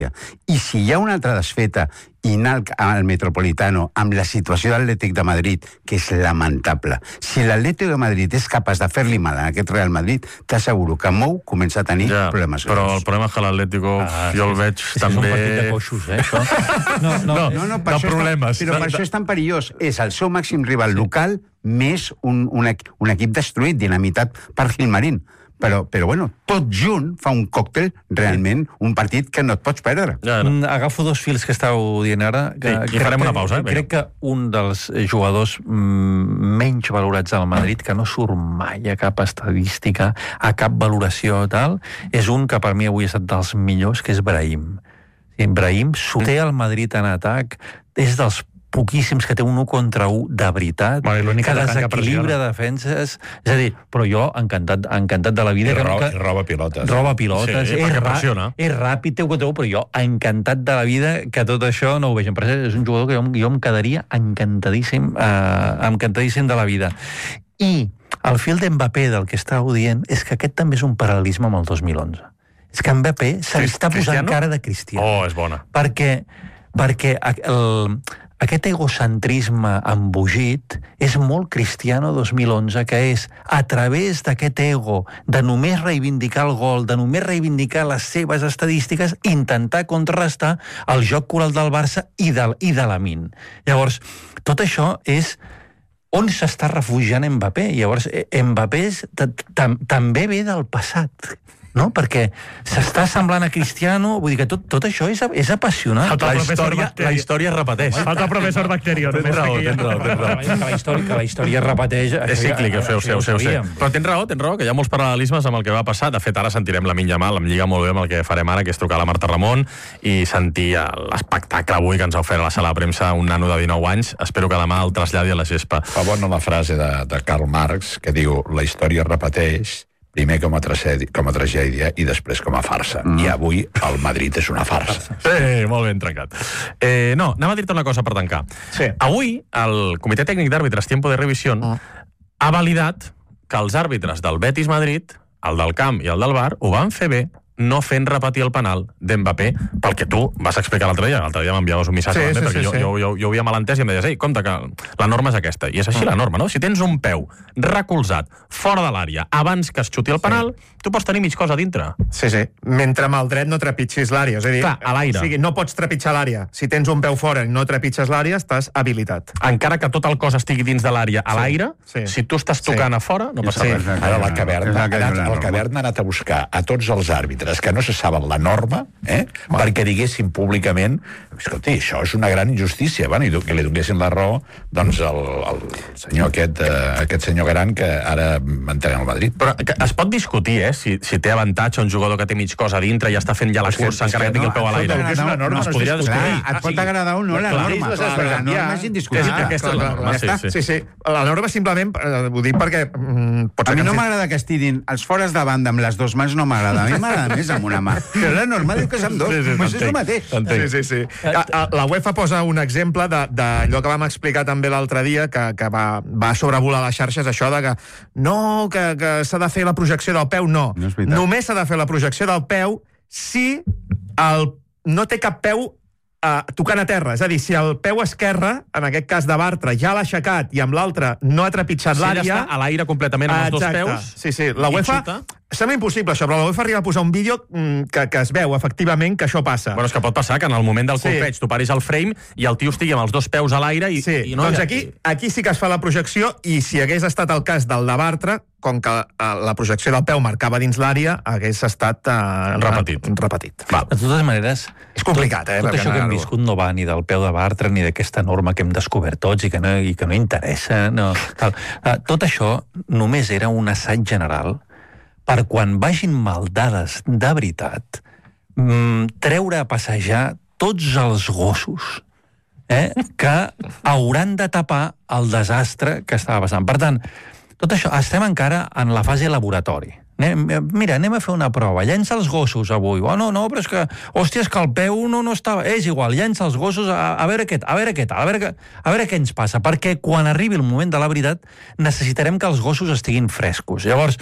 I si hi ha una altra desfeta i anar al Metropolitano amb la situació de l'Atlètic de Madrid, que és lamentable, si l'Atlètic de Madrid és capaç de fer-li mal a aquest Real Madrid, t'asseguro que Mou comença a tenir problemes. Però el problema és que l'Atlético jo el veig també... És un partit de coixos, això. No, per això és tan perillós. És el seu màxim rival local més un equip destruït, dinamitat per Gilmarín. Però bueno, tot junt fa un còctel realment, un partit que no et pots perdre. Agafo dos fils que estàveu dient ara. I farem una pausa. Crec que un dels jugadors menys valorats al Madrid, que no surt mai a cap estadística, a cap valoració tal, és un que per mi avui ha estat dels millors, que és Brahim. Brahim té el Madrid en atac, és dels poquíssims que té un 1 contra 1 de veritat, que desequilibra defenses, és a dir, però jo encantat de la vida. I roba pilotes. Roba pilotes, és ràpid, té 1 contra 1, però jo encantat de la vida que tot això no ho veig. Per això és un jugador que jo em quedaria encantadíssim de la vida. I el fil d'Mbappé del que estàveu dient és que aquest també és un paral·lelisme amb el 2011. És que Mbappé se li està posant cara de Cristiano. Oh, és bona. Perquè aquest egocentrisme embogit és molt Cristiano 2011, que és a través d'aquest ego, de només reivindicar el gol, de només reivindicar les seves estadístiques, intentar contrarrestar el joc coral del Barça i de Lamine. Llavors, tot això és on s'està refugiant Mbappé. Llavors, Mbappé també ve del passat, no? Perquè s'està semblant a Cristiano, vull dir que tot això és apassionant. La història es repeteix. Falta el professor Bacterior. Tens raó. Que la història es repeteix. És cíclic, ho sé. Però tens raó, que hi ha molts paral·lelismes amb el que va passar. De fet, ara sentirem Lamine Yamal, em lliga molt bé amb el que farem ara, que és trucar a la Marta Ramon i sentir l'espectacle avui que ens ha ofert a la sala de premsa un nano de 19 anys. Espero que demà el traslladi a la gespa. Fa bona la frase de Karl Marx, que diu: la història es repeteix, primer com a tragèdia i després com a farsa. I avui el Madrid és una farsa. Molt ben trencat. Anem a dir-te una cosa per tancar. Avui, el Comitè Tècnic d'Àrbitres Tiempo de Revisión ha validat que els àrbitres del Betis Madrid, el del camp i el del VAR, ho van fer bé no fent repetir el penal d'Mbappé, pel que tu vas explicar l'altre dia m'enviaves un missatge perquè jo ho havia malentès i em deies: ei, compte que la norma és aquesta, i és així la norma, no? Si tens un peu recolzat fora de l'àrea abans que es xuti el penal, tu pots tenir mig cos a dintre. Sí, mentre amb el dret no trepitgis l'àrea, és a dir, a l'aire. O sigui, no pots trepitjar l'àrea. Si tens un peu fora i no trepitges l'àrea, estàs habilitat. Encara que tot el cos estigui dins de l'àrea a l'aire, si tu estàs tocant a fora, no passa res. Ara la caverna ha anat a buscar a tots els àrbitres que no se saben la norma, perquè diguessin públicament: escolti, això és una gran injustícia, i que li donessin la raó, doncs, el senyor aquest senyor gran que ara entrena al Madrid. Però es pot discutir, si té avantatge un jugador que té mig cos a dintre i està fent ja la cursa encara que tingui el peu a l'aire. Es podria discutir. Et pot agradar o no la norma, però la norma és indiscutible. Aquesta és la norma, sí. La norma simplement, ho dic perquè... A mi no m'agrada que estiguin els fores de banda amb les dues mans, no m'agrada. A mi m'agrada més amb una mà. Però la norma diu que és amb dos. Però és el mateix. Sí. La UEFA posa un exemple d'allò que vam explicar també l'altre dia, que va sobrevolar les xarxes, això de que no, que s'ha de fer la projecció del peu. No, només s'ha de fer la projecció del peu si no té cap peu tocant a terra. És a dir, si el peu esquerre, en aquest cas de Bartra, ja l'ha aixecat i amb l'altre no ha trepitjat l'àrea... Si ell està a l'aire completament amb els dos peus... Sí. La UEFA... Sembla impossible això, però la UEFA arriba a posar un vídeo que es veu, efectivament, que això passa. Bueno, és que pot passar que en el moment del colpeig tu paris el frame i el tio estigui amb els dos peus a l'aire i... Doncs aquí sí que es fa la projecció, i si hagués estat el cas del de Bartra, com que la projecció del peu marcava dins l'àrea, hagués estat repetit. De totes maneres, és complicat, tot això que hem viscut no va ni del peu de Bartra ni d'aquesta norma que hem descobert tots i que no interessa. Tot això només era un assaig general per quan vagin mal dades de veritat, treure a passejar tots els gossos que hauran de tapar el desastre que estava passant. Per tant, tot això, estem encara en la fase laboratori. Mira, anem a fer una prova. Llença els gossos avui. Oh, no, però és que... Hòstia, és que el peu no estava... És igual, llença els gossos a veure què ens passa. Perquè quan arribi el moment de la veritat necessitarem que els gossos estiguin frescos. Llavors,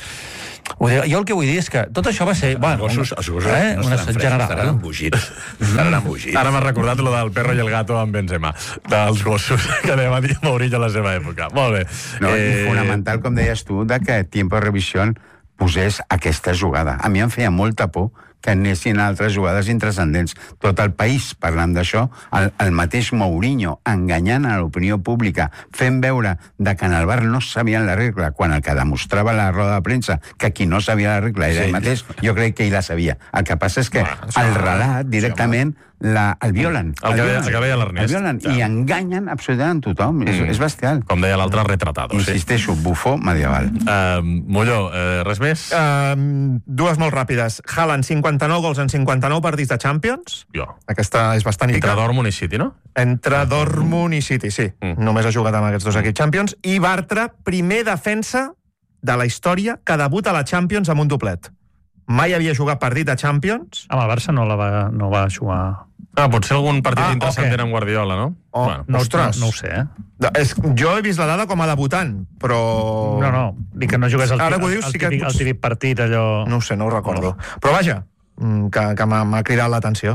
jo el que vull dir és que tot això va ser... Els gossos no estaran embogits. Ara m'ha recordat lo del perro i el gato amb Benzema, dels gossos que deia Mourinho a la seva època. Molt bé. No, i fonamental, com deies tu, de que Tiempo de Revisión posés aquesta jugada. A mi em feia molta por que anessin altres jugades intrascendents. Tot el país parlant d'això, el mateix Mourinho enganyant a l'opinió pública, fent veure que en el bar no sabien la regla, quan el que demostrava la roda de premsa que qui no sabia la regla era ell mateix, jo crec que ell la sabia. El que passa és que el relat directament el violen. El que veia l'Ernest. I enganyen absolutament tothom. És bestial. Com deia l'altre, retratado. Insisteixo, bufó medieval. Molló, res més? Dues molt ràpides. Haaland, 59 gols en 59 partits de Champions. Aquesta és bastant... Entre Dortmund i City, no? Entre Dortmund i City, sí. Només ha jugat amb aquests dos equips Champions. I Bartra, primer defensa de la història que debuta a la Champions amb un doblet. Mai havia jugat partit de Champions. Amb el Barça no va jugar... Potser algun partit interessant amb Guardiola, no? Ostres. No ho sé, Jo he vist la dada com a debutant, però... No, dic que no jugués el típic partit, allò... No ho sé, no ho recordo. Però vaja, que m'ha cridat l'atenció.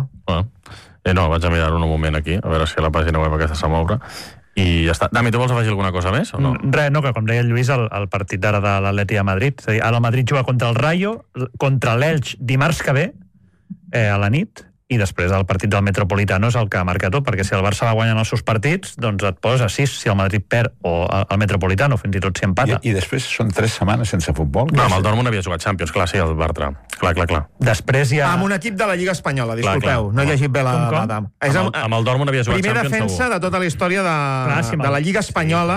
No, vaig a mirar-ho un moment aquí, a veure si la pàgina web aquesta se m'obre. I ja està. Dami, tu vols afegir alguna cosa més o no? Res, no, que com deia el Lluís, el partit d'ara de l'Atleti de Madrid. És a dir, ara el Madrid juga contra el Rayo, contra l'Elx dimarts que ve, a la nit, i després el partit del Metropolitano és el que marca tot, perquè si el Barça va guanyant els seus partits, doncs et poses a 6 si el Madrid perd, o el Metropolitano, fins i tot si empata. I després són 3 setmanes sense futbol? No, amb el Dortmund havia jugat Champions, clar, sí, el Bartra. Clar. Després hi ha... Amb un equip de la Lliga Espanyola, disculpeu, no he llegit bé la data. Amb el Dortmund havia jugat Champions, segur. Primer defensa de tota la història de la Lliga Espanyola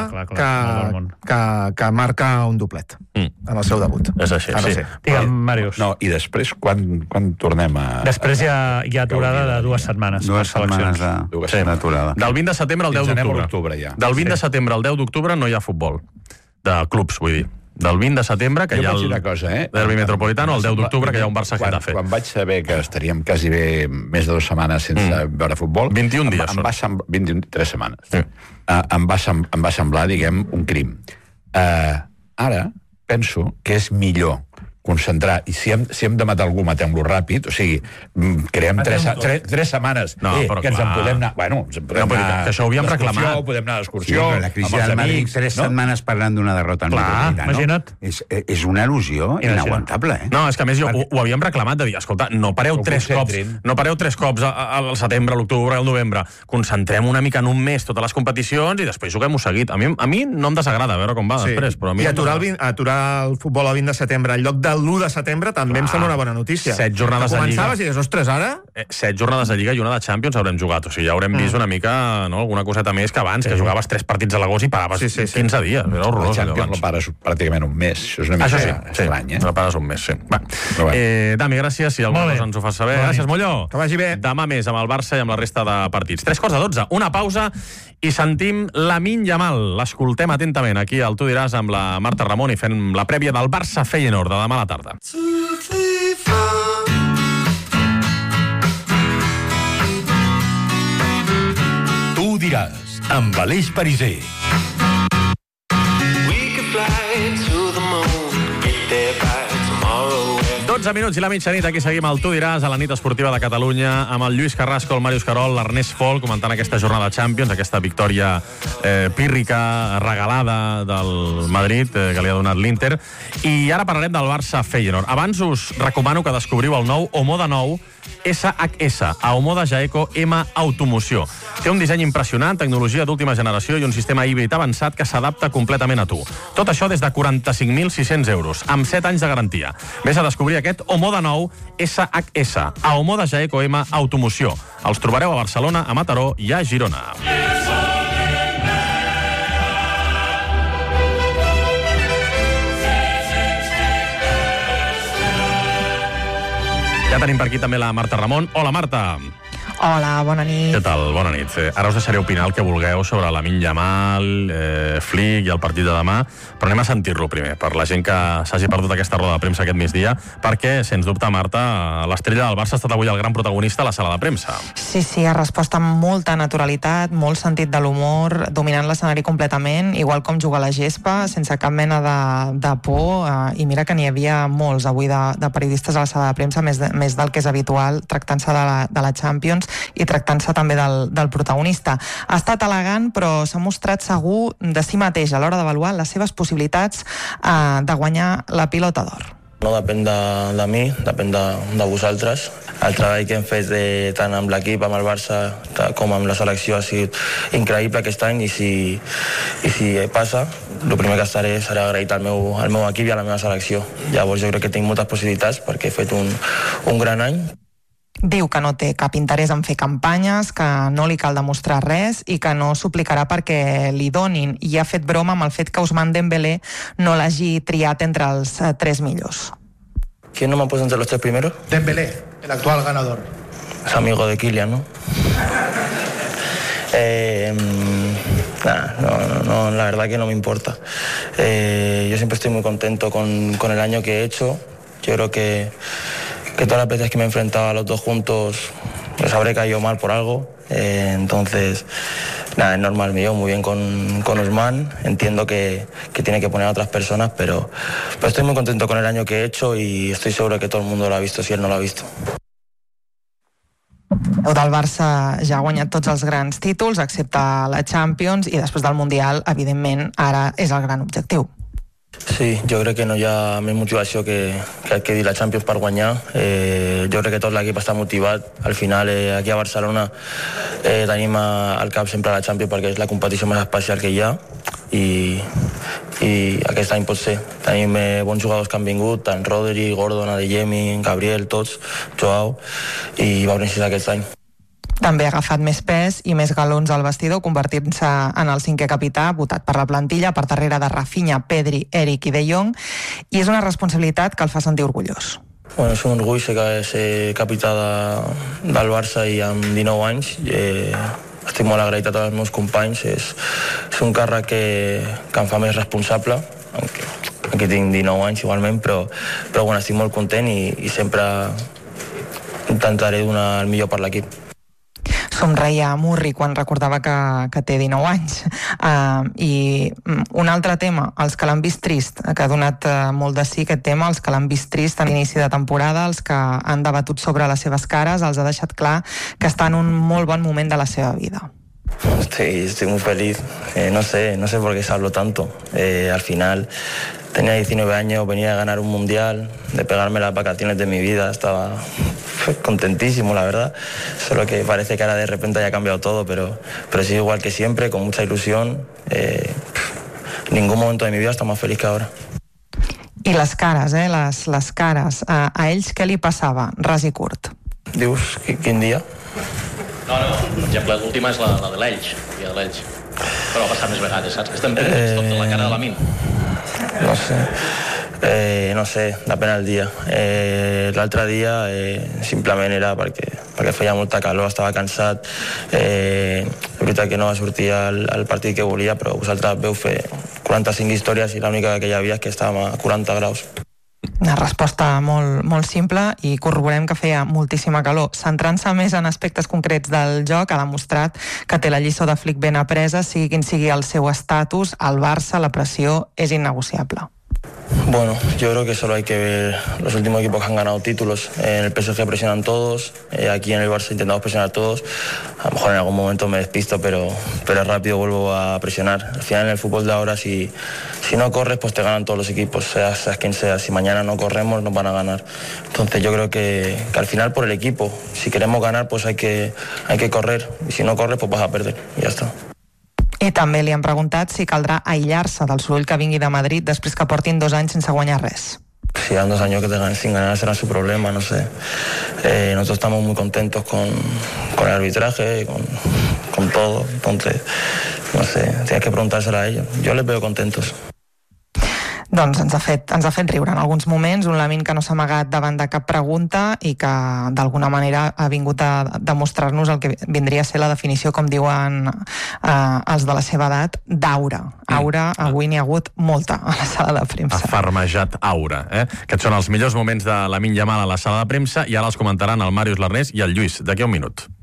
que marca un doblet en el seu debut. És així, sí. Digue'm, Màrius. No, i després, quan tornem a... Després hi ha aturada de 2 setmanes. 2 setmanes d'aturada. Del 20 de setembre al 10 d'octubre. Del 20 de setembre al 10 d'octubre no hi ha futbol. De clubs, vull dir. Del 20 de setembre, que hi ha el derbi metropolitano, el 10 d'octubre, que hi ha un Barça-Getafe. Quan vaig saber que estaríem quasi bé més de 2 setmanes sense veure futbol... 21 dies són. 23 setmanes. Em va semblar, diguem, un crim. Ara penso que és millor concentrar, i si hem de matar algú, matem-lo ràpid, o sigui, creem 3 setmanes que ens en podem anar... Bueno, ens en podem anar... Que això ho havíem reclamat. Podem anar d'excursió, la crisi del Madrid, 3 setmanes parlant d'una derrota en Metropolitano. És una il·lusió inaguantable, No, és que a més ho havíem reclamat, de dir, escolta, no pareu 3 cops al setembre, a l'octubre, al novembre. Concentrem una mica en un mes totes les competicions i després juguem-ho seguit. A mi no em desagrada veure com va després, però a mi... I aturar el futbol el 20 de setembre en lloc del l'1 de setembre també em sembla una bona notícia. 7 jornades de Lliga. Començaves i dius, ostres, ara... 7 jornades de Lliga i una de Champions haurem jugat. O sigui, ja haurem vist una mica, alguna coseta més que abans, que jugaves 3 partits a l'agost i pagaves 15 dies. Era horrorós. La Champions la pares pràcticament un mes. Això és una mica estrany, la pares un mes, sí. Dami, gràcies. Si alguna cosa ens ho fas saber. Gràcies, Molló. Que vagi bé. Demà més amb el Barça i amb la resta de partits. 3:45. Una pausa i sentim Lamine Yamal. L'escoltem atentament aquí al Tu diràs amb la Marta Ramon i fent la prèvia del Barça-Feyenoord de demà a la tarda. Tu diràs, amb Aleix Pariser. 12 minuts i la mitjanit, aquí seguim al Tu diràs a la nit esportiva de Catalunya amb el Lluís Carrasco, el Màrius Carol, l'Ernest Fol comentant aquesta jornada de Champions, aquesta victòria pírrica, regalada del Madrid, que li ha donat l'Inter. I ara parlarem del Barça-Feyenoord. Abans us recomano que descobriu el nou Omoda Nou SHS, a Omoda Jaeco M Automoció. Té un disseny impressionant, tecnologia d'última generació i un sistema híbrid avançat que s'adapta completament a tu. Tot això des de 45.600 euros, amb 7 anys de garantia. Vés a descobrir aquest Omoda Nou SHS, a Omoda Jaeco M Automoció. Els trobareu a Barcelona, a Mataró i a Girona. Ja tenim per aquí també la Marta Ramon. Hola, Marta. Hola, bona nit. Què tal? Bona nit. Ara us deixaré opinar el que vulgueu sobre Lamine Yamal, Flick i el partit de demà, però anem a sentir-lo primer, per la gent que s'hagi perdut aquesta roda de premsa aquest migdia, perquè, sens dubte, Marta, l'estrella del Barça ha estat avui el gran protagonista a la sala de premsa. Sí, ha respost amb molta naturalitat, molt sentit de l'humor, dominant l'escenari completament, igual com jugar a la gespa, sense cap mena de por, i mira que n'hi havia molts avui de periodistes a la sala de premsa, més del que és habitual, tractant-se de la Champions i tractant-se també del protagonista. Ha estat elegant, però s'ha mostrat segur de si mateix a l'hora d'avaluar les seves possibilitats de guanyar la pilota d'or. No depèn de mi, depèn de vosaltres. El treball que hem fet tant amb l'equip, amb el Barça, com amb la selecció ha sigut increïble aquest any, i si passa, el primer que serà agraït al meu equip i a la meva selecció. Llavors jo crec que tinc moltes possibilitats perquè he fet un gran any. Diu que no té cap interès en fer campanyes, que no li cal demostrar res i que no suplicarà perquè li donin, i ha fet broma amb el fet que Ousmane Dembélé no l'hagi triat entre els 3 millors. ¿Quién no me ha puesto entre los 3 primeros? Dembélé, el actual ganador. Es amigo de Kylian, ¿no? No, la verdad que no me importa. Yo siempre estoy muy contento con el año que he hecho. Yo creo que todas las veces que me he enfrentado a los dos juntos les habré caído mal por algo. Entonces, es normal, me llevo muy bien con Ousmane. Entiendo que tiene que poner a otras personas, pero estoy muy contento con el año que he hecho y estoy seguro que todo el mundo lo ha visto si él no lo ha visto. El del Barça ja ha guanyat tots els grans títols, excepte la Champions, i després del Mundial, evidentment, ara és el gran objectiu. Sí, jo crec que no hi ha més motivació que adquirir la Champions per guanyar. Jo crec que tot l'equip està motivat. Al final, aquí a Barcelona tenim al cap sempre la Champions perquè és la competició més especial que hi ha, i aquest any pot ser. Tenim bons jugadors que han vingut, tant Rodri, Gordon, Adeyemi, Gabriel, tots, Joao, i va necessitar aquest any. També ha agafat més pes i més galons al vestidor, convertint-se en el 5è capità, votat per la plantilla, per darrere de Rafinha, Pedri, Eric i De Jong, i és una responsabilitat que el fa sentir orgullós. Bueno, és un orgull ser capità del Barça i amb 19 anys. Estic molt agraït a tots els meus companys. És un càrrec que em fa més responsable, aquí tinc 19 anys igualment, però bueno, estic molt content i sempre intentaré donar el millor per l'equip. Somreia Murri quan recordava que té 19 anys. I un altre tema, els que l'han vist trist, que ha donat molt de sí aquest tema, els que l'han vist trist a l'inici de temporada, els que han debatut sobre les seves cares, els ha deixat clar que està en un molt bon moment de la seva vida. Estoy muy feliz. No sé por qué se habló tanto. Al final tenía 19 años, venía a ganar un mundial, de pegarme las vacaciones de mi vida, estaba contentísimo, la verdad. Solo que parece que ahora de repente haya cambiado todo, pero sí, igual que siempre, con mucha ilusión. Ningún momento de mi vida está más feliz que ahora. I les cares, les cares. A ells què li passava? Ras i curt. Dius, quin dia? No, per exemple, l'última és la de l'Elx, però va passar més vegades, saps? Que estem pendents tot de la cara de Lamine. No sé, depèn del dia. L'altre dia simplement era perquè feia molta calor, estava cansat. És veritat que no va sortir el partit que volia, però vosaltres veu fer 45 històries i l'única que hi havia és que estàvem a 40 graus. Una resposta molt simple, i corroborem que feia moltíssima calor. Centrant-se més en aspectes concrets del joc, ha demostrat que té la lliçó de Flick ben apresa, sigui quin sigui el seu estatus, al Barça la pressió és innegociable. Bueno, yo creo que solo hay que ver los últimos equipos que han ganado títulos. En el PSG presionan todos, aquí en el Barça intentamos presionar todos. A lo mejor en algún momento me despisto, pero rápido vuelvo a presionar. Al final en el fútbol de ahora, si no corres, pues te ganan todos los equipos, seas quien sea. Si mañana no corremos, nos van a ganar. Entonces yo creo que al final por el equipo, si queremos ganar, pues hay que correr. Y si no corres, pues vas a perder. Y ya está. I també li han preguntat si caldrà aïllar-se del soroll que vingui de Madrid després que portin 2 anys sense guanyar res. Si llevan 2 años sin ganar será su problema, no sé. Nosotros estamos muy contentos con el arbitraje, con todo. Entonces, no sé, tienes que preguntárselo a ellos. Yo les veo contentos. Doncs ens ha fet riure en alguns moments, un Lamine que no s'ha amagat davant de cap pregunta i que d'alguna manera ha vingut a demostrar-nos el que vindria a ser la definició, com diuen els de la seva edat, d'aura. Aura, avui n'hi ha hagut molta a la sala de premsa. Ha farmejat aura. Aquests són els millors moments de Lamine Yamal a la sala de premsa i ara els comentaran el Màrius Larnés i el Lluís, d'aquí a un minut.